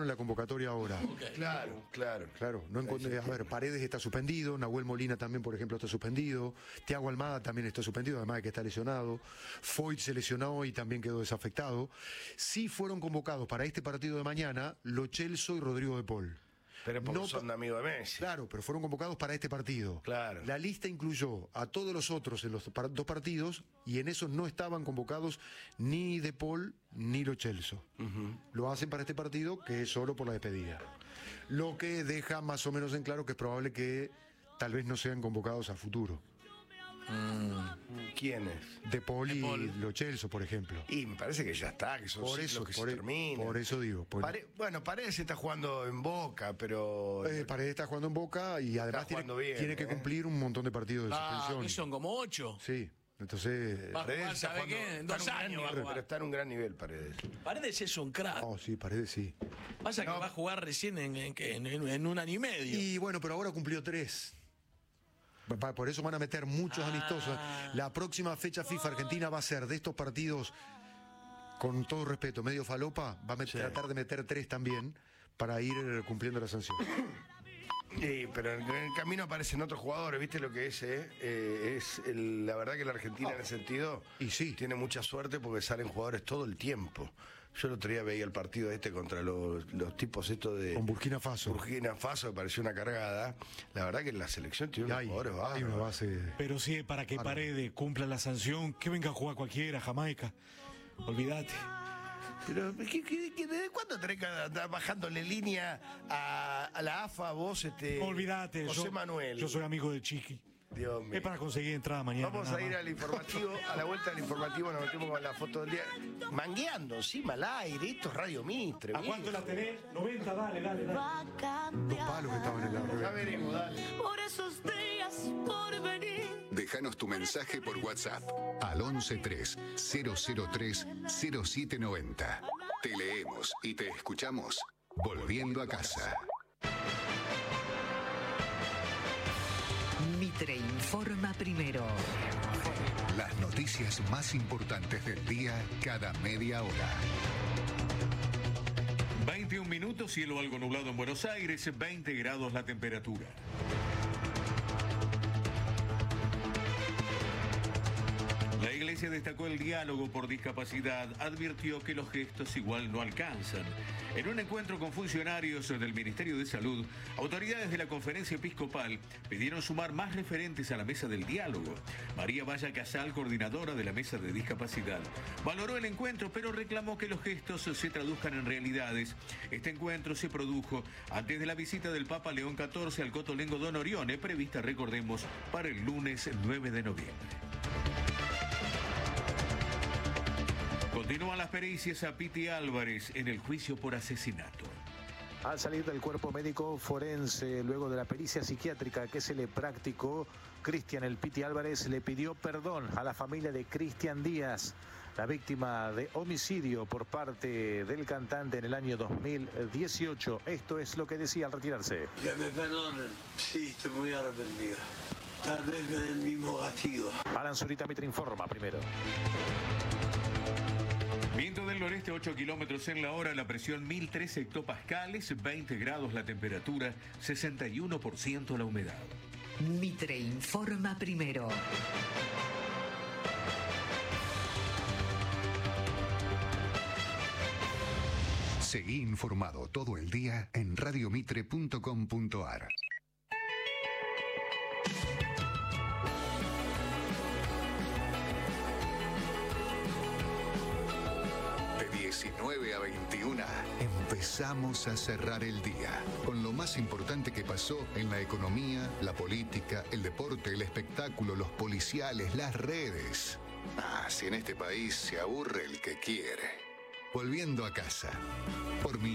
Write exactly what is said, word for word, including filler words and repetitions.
encontraron en la convocatoria ahora. Okay. Claro, claro. Claro, no encontré, a ver, Paredes está suspendido, Nahuel Molina también, por ejemplo, está suspendido, Thiago Almada también está suspendido, además de que está lesionado, Foyt se lesionó y también quedó desafectado. Sí fueron convocados para este partido de mañana Lo Celso y Rodrigo de Paul. Pero porque No, son amigos de Messi. Claro, pero fueron convocados para este partido. Claro. La lista incluyó a todos los otros en los par- dos partidos y en esos no estaban convocados ni De Paul ni Lo Celso. Uh-huh. Lo hacen para este partido, que es solo por la despedida. Lo que deja más o menos en claro que es probable que tal vez no sean convocados a futuro. Mm. ¿Quiénes? De Paul De y Paul. Lo Celso, por ejemplo. Y me parece que ya está, que son Por ciclos eso, que por, se e- terminan. por eso digo. por- Pare- bueno, Paredes está jugando en Boca, pero... Eh, Paredes está jugando en Boca y además tiene, jugando bien, tiene que ¿eh? cumplir un montón de partidos de Ah, suspensión. que son como ocho. Sí, entonces... Va a Paredes jugar, está ¿sabe jugando- qué? En está dos un gran años va a nivel, jugar. pero está en un gran nivel, Paredes. Paredes es un crack. Oh, sí, Paredes sí. Pasa que No. va a jugar recién en, en, ¿qué? en, en- en un año y medio. Y bueno, pero ahora cumplió tres. Pa- Por eso van a meter muchos Ah. amistosos. La próxima fecha FIFA Argentina va a ser de estos partidos, con todo respeto, medio falopa, va a met- Sí. tratar de meter tres también para ir eh, cumpliendo la sanción. Sí, pero en el camino aparecen otros jugadores, ¿viste lo que es? Eh? Eh, es el- la verdad que la Argentina en ese sentido Y sí. tiene mucha suerte porque salen jugadores todo el tiempo. Yo el otro día veía el partido este contra los, los tipos estos de... Con Burkina Faso. Burkina Faso, me pareció una cargada. La verdad que la selección tiene Y unos hay, jugadores hay una bárbaros. base. Pero sí, para que Paredes cumpla la sanción, que venga a jugar cualquiera, Jamaica. Olvídate. Pero, ¿qué, qué, qué- ¿desde cuándo tenés que andar bajándole línea a, a la A F A vos, este, Olvídate. José yo, Manuel? Yo soy amigo de Chiqui. Dios mío. Es para conseguir entrada mañana. Vamos nada a ir más. al informativo, a la vuelta del informativo nos metemos con la foto del día. Mangueando encima al aire, esto es Radio Mitre. ¿A cuánto viejo. la tenés? noventa, dale, dale, dale. Va a Dos cambiar palos que estaban en la Ya rueda. veremos, dale. por esos días por venir. Déjanos tu mensaje por WhatsApp al once tres cero cero tres cero siete noventa. Te leemos y te escuchamos volviendo a casa. Mitre informa primero. Las noticias más importantes del día cada media hora. veintiún minutos, cielo algo nublado en Buenos Aires, veinte grados la temperatura. La Iglesia destacó el diálogo por discapacidad, advirtió que los gestos igual no alcanzan. En un encuentro con funcionarios del Ministerio de Salud, autoridades de la Conferencia Episcopal pidieron sumar más referentes a la mesa del diálogo. María Valla Casal, coordinadora de la mesa de discapacidad, valoró el encuentro, pero reclamó que los gestos se traduzcan en realidades. Este encuentro se produjo antes de la visita del Papa León catorce al Cotolengo Don Orione, prevista, recordemos, para el lunes nueve de noviembre. Continúan las pericias a Piti Álvarez en el juicio por asesinato. Al salir del cuerpo médico forense, luego de la pericia psiquiátrica que se le practicó, Cristian El Piti Álvarez le pidió perdón a la familia de Cristian Díaz, la víctima de homicidio por parte del cantante en el año dos mil dieciocho. Esto es lo que decía al retirarse. Que me perdonen, sí, estoy muy arrepentido. Tal vez me den el mismo castigo. Alan Zurita, Mitre informa primero. Viento del noreste, ocho kilómetros en la hora, la presión mil tres hectopascales, veinte grados la temperatura, sesenta y uno por ciento la humedad. Mitre informa primero. Seguí informado todo el día en radiomitre punto com punto ar. De diecinueve a veintiuna empezamos a cerrar el día con lo más importante que pasó en la economía, la política, el deporte, el espectáculo, los policiales, las redes. Ah, si en este país se aburre el que quiere. Volviendo a casa. Por mí.